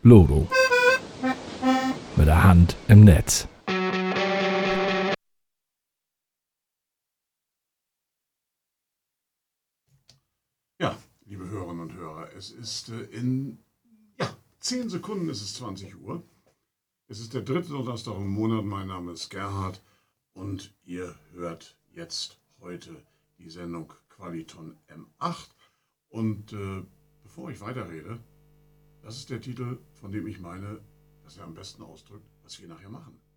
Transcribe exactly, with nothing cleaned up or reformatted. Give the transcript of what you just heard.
Lodo. Mit der Hand im Netz. Ja, liebe Hörerinnen und Hörer, es ist äh, in ja, zehn Sekunden ist es zwanzig Uhr. Es ist der dritte Donnerstag im Monat. Mein Name ist Gerhard und ihr hört jetzt heute die Sendung Qualiton M acht. Und äh, bevor ich weiterrede, das ist der Titel, von dem ich meine, dass er am besten ausdrückt, was wir nachher machen.